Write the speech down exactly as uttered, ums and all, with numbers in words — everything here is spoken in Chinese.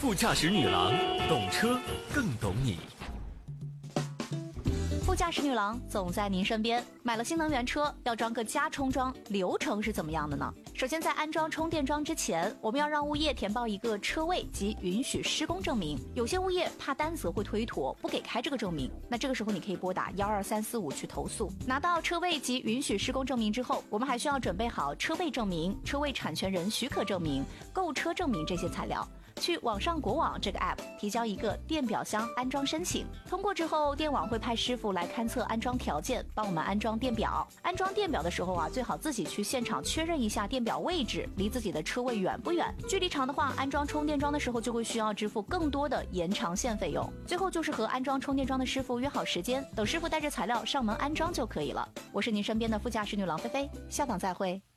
副驾驶女郎，懂车更懂你。 副驾驶女郎总在您身边。买了新能源车，要装个加充桩，流程是怎么样的呢？首先，在安装充电桩之前，我们要让物业填报一个车位及允许施工证明。有些物业怕担责会推脱，不给开这个证明，那这个时候你可以拨打幺二三四五去投诉。拿到车位及允许施工证明之后，我们还需要准备好车位证明、车位产权人许可证明、购车证明这些材料。去网上国网这个 app 提交一个电表箱安装申请，通过之后，电网会派师傅来勘测安装条件，帮我们安装电表。安装电表的时候啊，最好自己去现场确认一下电表位置离自己的车位远不远，距离长的话，安装充电桩的时候就会需要支付更多的延长线费用。最后就是和安装充电桩的师傅约好时间，等师傅带着材料上门安装就可以了。我是您身边的副驾驶女郎菲菲，下档再会。